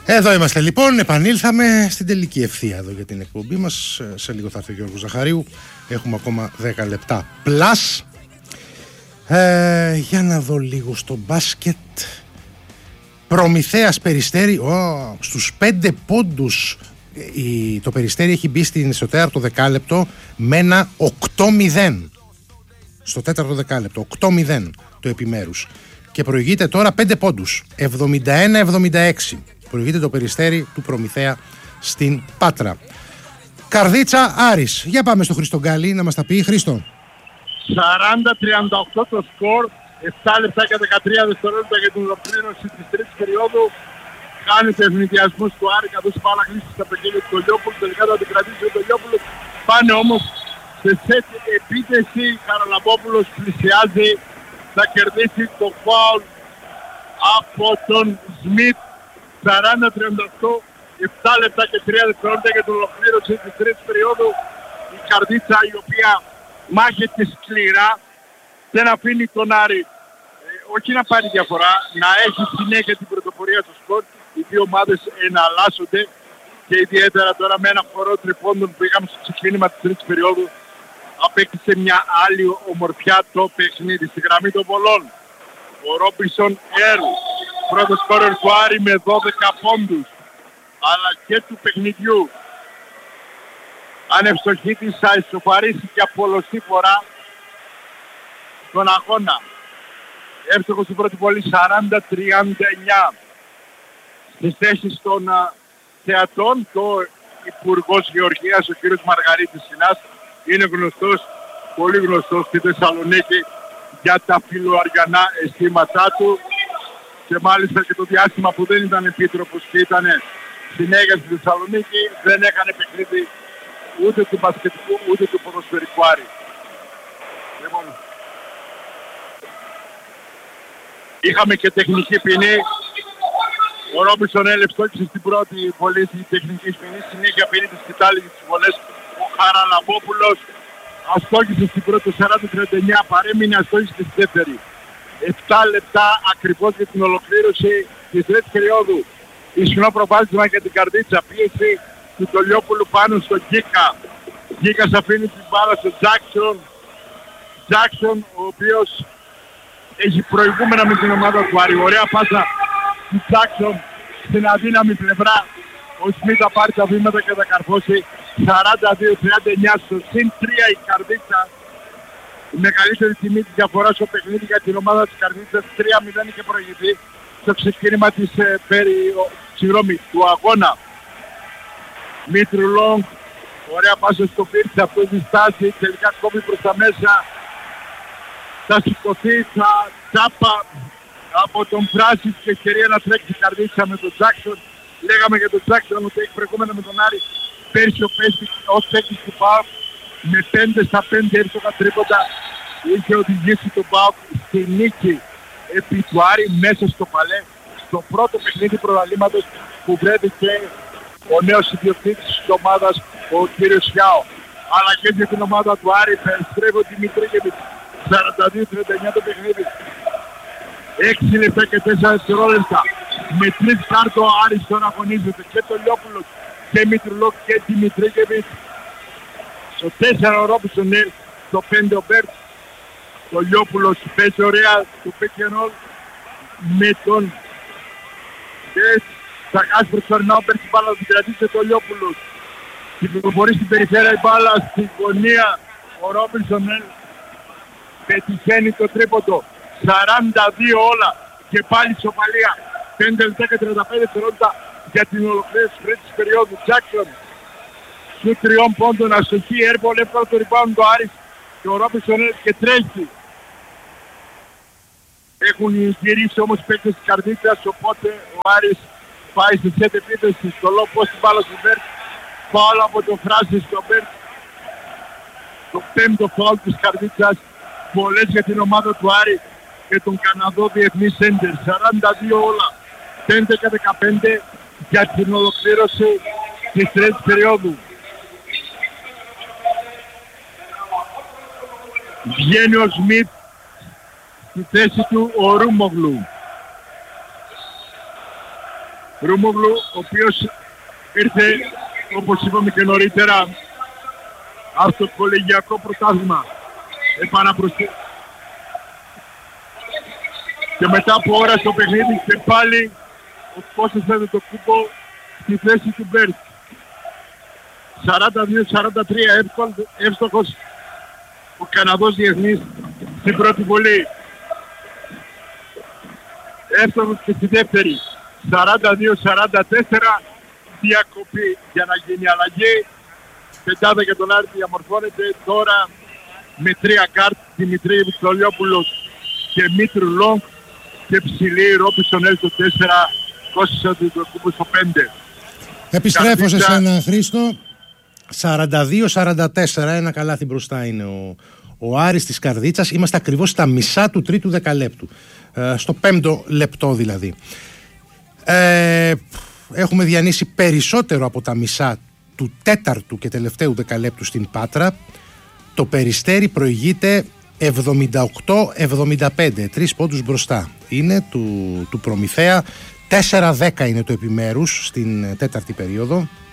Εδώ είμαστε λοιπόν, επανήλθαμε στην τελική ευθεία εδώ για την εκπομπή μας. Σε λίγο θα έρθει ο Γιώργος Ζαχαρίου. Έχουμε ακόμα 10 λεπτά πλάς. Για να δω λίγο στο μπάσκετ. Προμηθέας Περιστέρι, στους 5 πόντους. Το Περιστέρι έχει μπει στο τέταρτο δεκάλεπτο με ένα 8-0. Στο τέταρτο δεκάλεπτο, 8-0 το επιμέρους. Και προηγείται τώρα 5 πόντους, 71-76. Προηγείται το Περιστέρι του Προμηθέα στην Πάτρα. Καρδίτσα Άρης. Για πάμε στο Χριστογκάλη να μας τα πει. Χρήστο. 40-38 το σκορ. 7 λεπτά και 13 δευτερόλεπτα για την ολοκλήρωση της τρίτης περίοδου. Κάνετε ευνηδιασμούς του Άρη καθώς η μπάλα κλείσει στα παιχνίδια του Τολιόπουλου. Τελικά θα την κρατήσει ο Τολιόπουλος. Πάνε όμως σε σετ επίθεση. Χαραλαμπόπουλος πλησιάζει. Θα κερδίσει το φάουλ από τον Σμιτ. 40-38, 7 λεπτά και 3 δευτερόλεπτα για την ολοκλήρωση της τρίτης περίοδου. Η Καρδίτσα, η οποία μάχεται σκληρά, δεν αφήνει τον Άρη όχι να πάρει διαφορά, να έχει συνέχεια την πρωτοπορία του σκορ. Οι δύο ομάδες εναλλάσσονται και ιδιαίτερα τώρα με ένα χορό τριπώντων που είχαμε στο ξεκίνημα της τρίτης περίοδου απέκτησε μια άλλη ομορφιά το παιχνίδι. Στη γραμμή των βολών ο Ρόμπινσον Ερλ, πρώτο σκόρερ του Άρη με 12 πόντους, αλλά και του παιχνιδιού. Αν ευστοχή της θα ισοφαρίσει και απολωστή φορά στον αγώνα. Εύστοχος στην πρώτη βολή 40-39. Στις θέσεις των θεατών, το Υπουργός Γεωργίας, ο κύριος Μαργαρίτης Συνάς, είναι γνωστός, πολύ γνωστός στη Θεσσαλονίκη για τα φιλοαριανά αισθήματά του και μάλιστα και το διάστημα που δεν ήταν επίτροπος και ήταν συνέχεια στη Θεσσαλονίκη δεν έκανε παιχνίδι ούτε του μπασκετικού ούτε του ποδοσφαιρικού Άρη. Λοιπόν, είχαμε και τεχνική ποινή. Ο Ρόμπινσον έλευστόκησε στην πρώτη βολή της τεχνικής ποινής, συνέχεια ποινή της κοιτάλη της βολές. Ο Χαραλαμπόπουλος αστόχησε στην πρώτη 40-39, παρέμεινε αστόχησε στη δεύτερη. 7 λεπτά ακριβώς για την ολοκλήρωση της τρίτης περίοδου. Ισχυρό προβάδισμα για την Καρδίτσα, πίεση του Τολιόπουλου πάνω στο Γκίκα. Γκίκας αφήνει την μπάλα στο Τζάκσον. Τζάκσον, ο οποίος έχει προηγούμενα με την ομάδα του Άρη. Ωραία πάσα του Τζάκσον στην αδύναμη πλευρά. Ο Σμιτ θα πάρει τα βήματα και θα καρφώσει. 42-39 στο συν 3 η Καρδίτσα. Η μεγαλύτερη τιμή της διαφοράς στο παιχνίδι για την ομάδα της Καρδίτσας. 3-0 είχε προηγηθεί στο ξεκίνημα της του αγώνα. Μήτρου Λόγκ, ωραία πάσα στο Πίρτς, αυτό τη στάση, τελικά κόβει προς τα μέσα. Θα σηκωθεί, θα τσάπα από τον Φράσις και ευκαιρία να τρέξει η Καρδίτσα με τον Τζάκσον. Λέγαμε για τον Τζάκσον ότι έχει προηγούμενα με τον Άρη. Πέρσι ως παίκτης του ΠΑΟΚ με 5-5 εύστοχα τρίποτα είχε οδηγήσει τον ΠΑΟΚ στη νίκη επί του Άρη μέσα στο Παλέ, στο πρώτο παιχνίδι πρωταθλήματος που βρέθηκε ο νέος ιδιοκτήτης της ομάδας, ο κύριος Σιάο. Αλλά και για την ομάδα του Άρη θα επιστρέφει ο Δημητρίκεβιτς. 42-39 το παιχνίδι. 6 λεπτά και 4 δευτερόλεπτα. Με 3 κάρτο ο Άρης τον αγωνίζεται και το Λιόπουλος και Μητρουλόκ και Δημητρίκεβιτς. Στο 4 ο Ρόμπινσον Ερλ, στο 5 ο Μπέρτς. Το Λιόπουλος παίζει ωραία το pick and roll με τον Μπέρτς. Θα χάσει προσωρινά ο Μπέρτς, η μπάλα την κρατήσει το Λιόπουλος. Κυκλοφορεί στην περιφέρεια η μπάλα στη γωνία. Ο Ρόμπινσον Ερλ πετυχαίνει το τρίποντο. 42 όλα και πάλι ισοπαλία. 5 λεπτά και 35 δευτερόλεπτα για την ολοκλήρωση της τρίτης περίοδου. Τζάκσον σου 3 πόντων αστοχή, έρπολ, εύκολα το rebound το Άρης και ο Ρόμπινσον και τρέχει. Έχουν γυρίσει όμως παίκτες της Καρδίτσας, οπότε ο Άρης πάει στη σετ επίθεση στο low post μπάλα του Μπέρτ. Φάουλ από τον Φράσις στο Μπέρτ. Το 5ο φάουλ της Καρδίτσας. Πολλές για την ομάδα του Άρη και τον Καναδό διεθνή σέντερ. 42 όλα. 5 και 15 για την ολοκλήρωση της τρίτης περίοδου. Βγαίνει ο Σμιτ στη θέση του ο Ρουμόγλου. Ρουμόγλου, ο οποίος ήρθε, όπως είπαμε και νωρίτερα, από το κολεγιακό πρωτάθλημα. Και μετά από ώρα στο παιχνίδι και πάλι ο Κώστας έδωσε το κούπο στη θέση του Μπέρτ. 42-43 εύστοχος ο Καναδός διεθνής στην πρώτη βολή. Εύστοχος και στη δεύτερη. 42-44 διακοπή για να γίνει αλλαγή. Πεντάδα για τον Άρη διαμορφώνεται τώρα με 3 γκάρτ, Δημητρή Βιτολιόπουλος και Μήτρου Λόγκ και ψηλή Ρόπισον Ελ στο 4, Κώστας Αντιτοκούμπος στο 5. Επιστρέφω σε σένα, Χρήστο. 42-44, ένα καλάθι μπροστά είναι ο Άρης της Καρδίτσας. Είμαστε ακριβώς στα μισά του τρίτου δεκαλέπτου, στο 5ο λεπτό δηλαδή. Έχουμε διανύσει περισσότερο από τα μισά του τέταρτου και τελευταίου δεκαλέπτου στην Πάτρα. Το Περιστέρι προηγείται 78-75, 3 πόντους μπροστά είναι του Προμηθέα. 4-10 είναι το επιμέρους στην τέταρτη περίοδο.